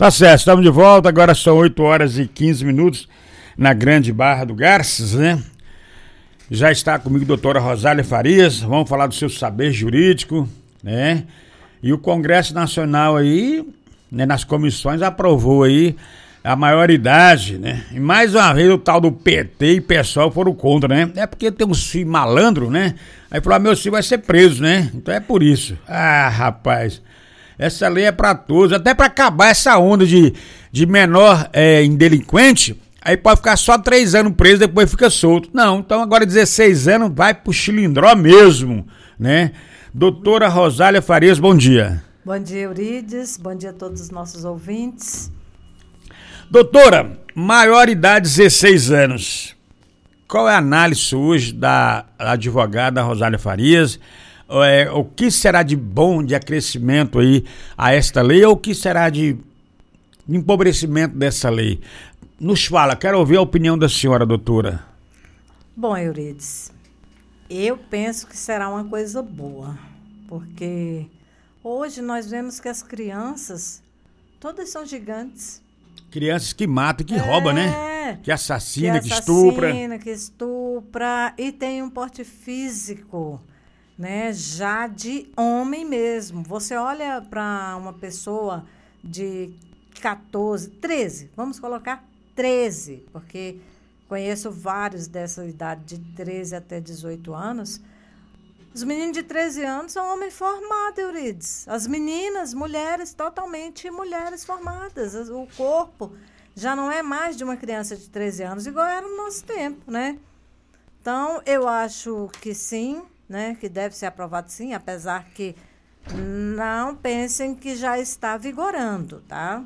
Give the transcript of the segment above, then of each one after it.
Tá certo, estamos de volta, agora são 8 horas e 15 minutos na Grande Barra do Garças, né? Já está comigo a doutora Rosália Farias, vamos falar do seu saber jurídico, né? E o Congresso Nacional aí, né, nas comissões aprovou aí a maioridade, né? E mais uma vez o tal do PT e PSOL foram contra, né? É porque tem uns filhos malandro, né? Aí falou, meu filho vai ser preso, né? Então é por isso. Ah, rapaz, essa lei é pra todos, até pra acabar essa onda de menor em delinquente, aí pode ficar só 3 anos preso, depois fica solto. Não, então agora 16 anos vai pro chilindró mesmo, né? Doutora Rosália Farias, bom dia. Bom dia, Eurides, bom dia a todos os nossos ouvintes. Doutora, maioridade 16 anos. Qual é a análise hoje da advogada Rosália Farias? O que será de bom de acrescimento aí a esta lei ou o que será de empobrecimento dessa lei? Nos fala, quero ouvir a opinião da senhora, doutora. Bom, Eurides, eu penso que será uma coisa boa, porque hoje nós vemos que as crianças todas são gigantes. Crianças que matam, que roubam, né? Que assassina, que estupra. Que estupra e tem um porte físico, né? Já de homem mesmo. Você olha para uma pessoa de 14, 13, vamos colocar 13, porque conheço vários dessa idade de 13 até 18 anos. Os meninos de 13 anos são homens formados, Eurides. As meninas, mulheres, totalmente mulheres formadas. O corpo já não é mais de uma criança de 13 anos, igual era no nosso tempo, né? Então, eu acho que sim, né? Que deve ser aprovado sim, apesar que não pensem que já está vigorando, tá?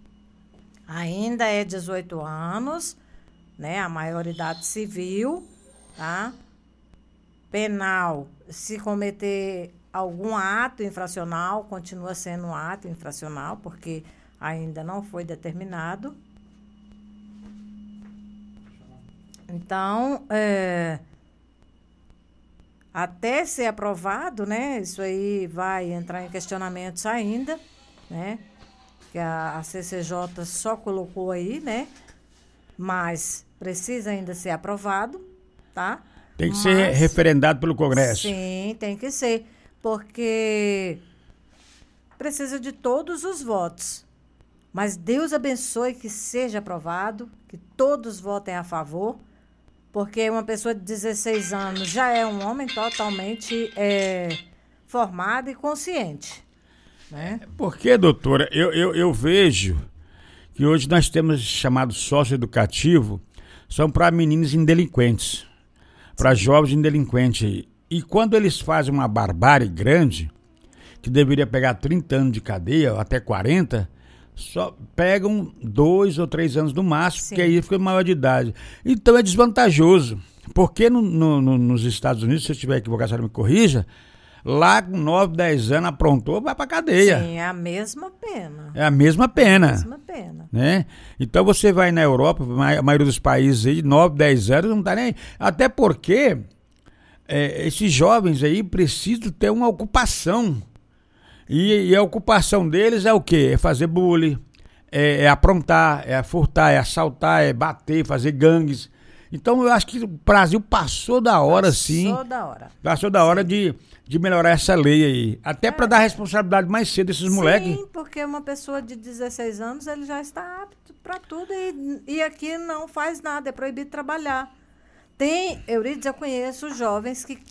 Ainda é 18 anos, né? A maioridade civil, tá? Penal, se cometer algum ato infracional, continua sendo um ato infracional, porque ainda não foi determinado. Então, até ser aprovado, né? Isso aí vai entrar em questionamentos ainda, né? Que a CCJ só colocou aí, né? Mas precisa ainda ser aprovado, tá? Tem que ser referendado pelo Congresso. Sim, tem que ser, porque precisa de todos os votos. Mas Deus abençoe que seja aprovado, que todos votem a favor, porque uma pessoa de 16 anos já é um homem totalmente formado e consciente, né? Porque, doutora, eu vejo que hoje nós temos chamado socioeducativo, são para meninos indelinquentes. Para jovens delinquentes. E quando eles fazem uma barbárie grande, que deveria pegar 30 anos de cadeia, ou até 40, só pegam 2 ou 3 anos no máximo, porque aí fica maior de idade. Então é desvantajoso. Porque nos Estados Unidos, se eu estiver equivocado, a senhora me corrija, lá com 9, 10 anos aprontou, vai pra cadeia. Sim, é a mesma pena. É a mesma pena. É a mesma pena. Né? Então você vai na Europa, a maioria dos países aí, 9, 10 anos, não tá nem... Até porque esses jovens aí precisam ter uma ocupação. E a ocupação deles é o quê? É fazer bullying, é aprontar, é furtar, é assaltar, é bater, fazer gangues. Então eu acho que o Brasil passou da hora, sim. Passou da hora. Passou da hora de melhorar essa lei aí. Até para dar responsabilidade mais cedo a esses moleques. Sim, porque uma pessoa de 16 anos, ele já está apto para tudo e aqui não faz nada, é proibido trabalhar. Tem, Eurides, eu conheço jovens que